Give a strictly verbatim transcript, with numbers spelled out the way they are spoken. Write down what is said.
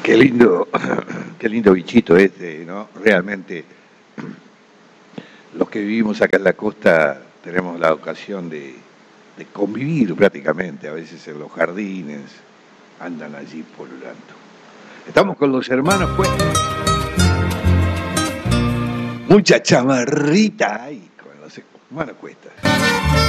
Qué lindo, qué lindo bichito este, ¿no? Realmente, los que vivimos acá en la costa tenemos la ocasión de, de convivir prácticamente, a veces en los jardines, andan allí polulando. Estamos con los hermanos Cuesta. Mucha chamarrita ahí con los hermanos Cuesta.